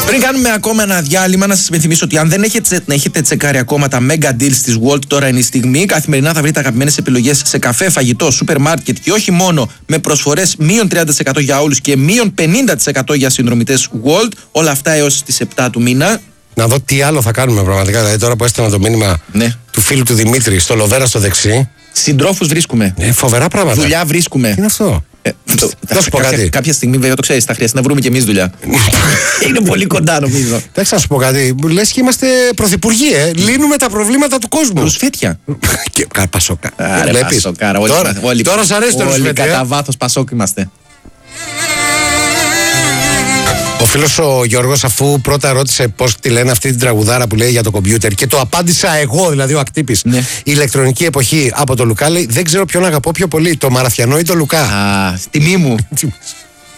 Πριν κάνουμε ακόμα ένα διάλειμμα, να σας υπενθυμίσω ότι αν δεν έχετε τσεκάρει ακόμα τα mega deals της Walt, τώρα είναι η στιγμή. Καθημερινά θα βρείτε αγαπημένες επιλογές σε καφέ, φαγητό, σούπερ μάρκετ και όχι μόνο, με προσφορές μείον 30% για όλους και μείον 50% για συνδρομητές Walt. Όλα αυτά έως τις 7 του μήνα. Να δω τι άλλο θα κάνουμε πραγματικά. Δηλαδή, τώρα που έστειλα το μήνυμα του φίλου του Δημήτρη στο Λοβέρα στο δεξί. Συντρόφους βρίσκουμε. Φοβερά πράγματα. Δουλειά βρίσκουμε. Τι είναι αυτό? Θα σου πω κάτι. Κάποια στιγμή, βέβαια, το ξέρεις, θα χρειαστεί να βρούμε και εμείς δουλειά. Είναι πολύ κοντά, νομίζω. Εντάξει, να σου πω κάτι. Λες και είμαστε πρωθυπουργοί, Λύνουμε τα προβλήματα του κόσμου. Ρουσφέτια. Και Πασόκα. Πασόκάρα. Τώρα σ' αρέσει το Ρουσφέτια. Κατά βάθος Πασόκ είμαστε. Ο φίλος ο Γιώργος, αφού πρώτα ρώτησε πώς τη λένε αυτή την τραγουδάρα που λέει για το κομπιούτερ και το απάντησα εγώ, δηλαδή ο Ακτύπης, η ηλεκτρονική εποχή από το Λουκά, λέει δεν ξέρω ποιον αγαπώ πιο πολύ, το Μαραθιανό ή το Λουκά. Τιμή μου.